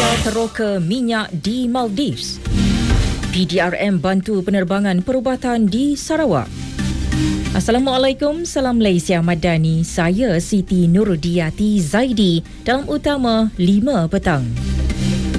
Teroka minyak di Maldives. PDRM bantu penerbangan perubatan di Sarawak. Assalamualaikum, salam Malaysia Madani. Saya Siti Nurudiyati Zaidi dalam utama 5 petang.